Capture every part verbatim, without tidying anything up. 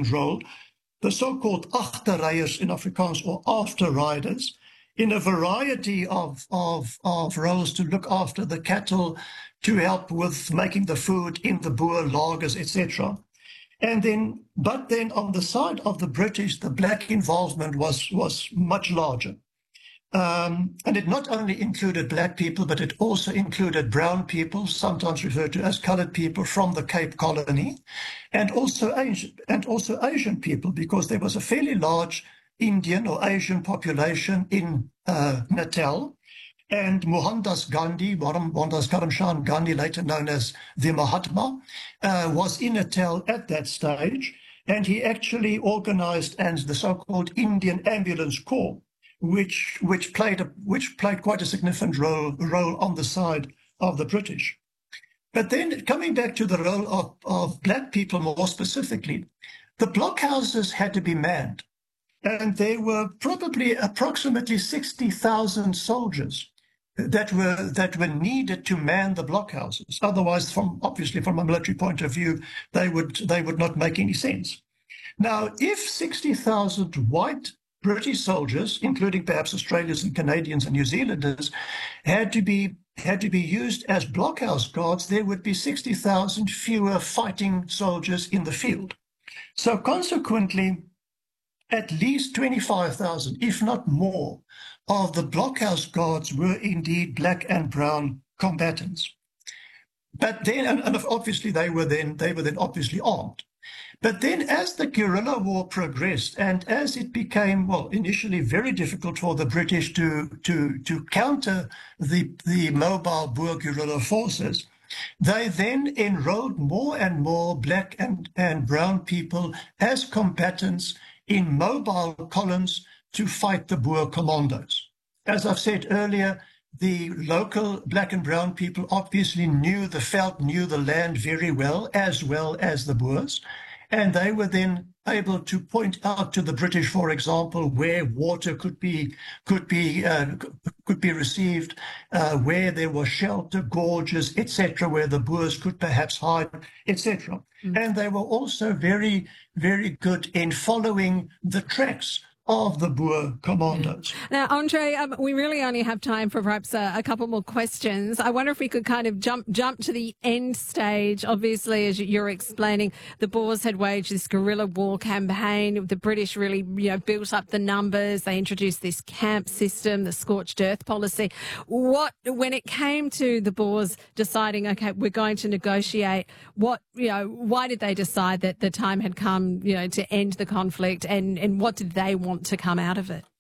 significant role, the so-called achterrijers in Afrikaans, or after riders, in a variety of, of, of roles to look after the cattle, to help with making the food in the Boer lagers, et cetera. And then, but then on the side of the British, the black involvement was, was much larger. Um, and it not only included black people, but it also included brown people, sometimes referred to as colored people from the Cape Colony, and also Asian, and also Asian people, because there was a fairly large Indian or Asian population in uh, Natal. And Mohandas Gandhi, Mohandas Karamchand Gandhi, later known as the Mahatma, uh, was in Natal at that stage, and he actually organized and the so-called Indian Ambulance Corps, which which played a, which played quite a significant role role on the side of the British. But then coming back to the role of, of black people more specifically, the blockhouses had to be manned, and there were probably approximately sixty thousand soldiers that were that were needed to man the blockhouses. Otherwise, from obviously from a military point of view, they would they would not make any sense. Now, if sixty thousand white British soldiers, including perhaps Australians and Canadians and New Zealanders, had to be had to be used as blockhouse guards, there would be sixty thousand fewer fighting soldiers in the field. So consequently, at least twenty-five thousand, if not more, of the blockhouse guards were indeed black and brown combatants. But then, and, and obviously they were then they were then obviously armed. But then as the guerrilla war progressed and as it became, well, initially very difficult for the British to, to, to counter the, the mobile Boer guerrilla forces, they then enrolled more and more black and, and brown people as combatants in mobile columns to fight the Boer commandos. As I've said earlier, the local black and brown people obviously knew the veld, knew the land very well, as well as the Boers. And they were then able to point out to the British, for example, where water could be could be uh, could be received, uh, where there was shelter, gorges, et cetera, where the Boers could perhaps hide, et cetera. Mm. And they were also very, very good in following the tracks of the Boer commandos. Now, Andre, um, we really only have time for perhaps a, a couple more questions. I wonder if we could kind of jump jump to the end stage. Obviously, as you're explaining, the Boers had waged this guerrilla war campaign. The British really, you know, built up the numbers. They introduced this camp system, the scorched earth policy. What, when it came to the Boers deciding, okay, we're going to negotiate, what, you know, why did they decide that the time had come, you know, to end the conflict, and, and what did they want to come out of it?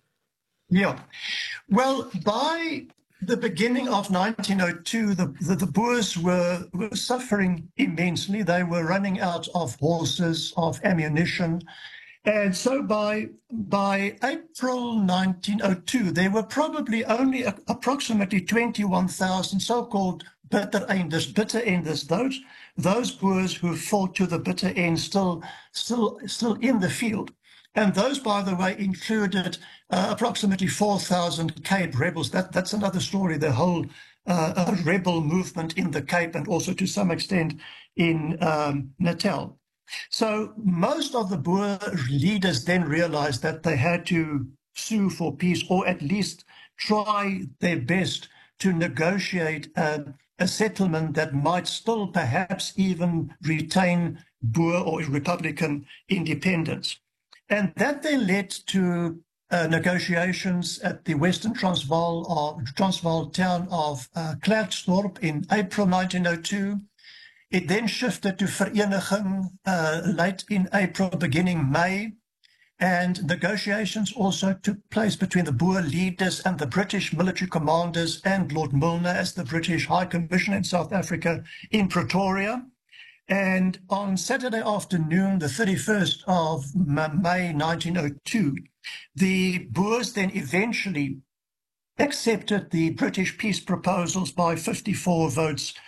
Yeah. Well, by the beginning of nineteen oh two, the, the, the Boers were, were suffering immensely. They were running out of horses, of ammunition. And so by, by April nineteen oh two, there were probably only a, approximately twenty-one thousand so-called bitter enders, bitter enders, those, those Boers who fought to the bitter end still, still, still in the field. And those, by the way, included uh, approximately four thousand Cape rebels. That, that's another story, the whole uh, rebel movement in the Cape and also to some extent in um, Natal. So most of the Boer leaders then realized that they had to sue for peace, or at least try their best to negotiate uh, a settlement that might still perhaps even retain Boer or Republican independence. And that then led to uh, negotiations at the Western Transvaal, or Transvaal town of uh, Klerksdorp in April nineteen oh two. It then shifted to Vereniging uh, late in April, beginning May. And negotiations also took place between the Boer leaders and the British military commanders and Lord Milner as the British High Commissioner in South Africa in Pretoria. And on Saturday afternoon, the thirty-first of May nineteen oh two, the Boers then eventually accepted the British peace proposals by fifty-four votes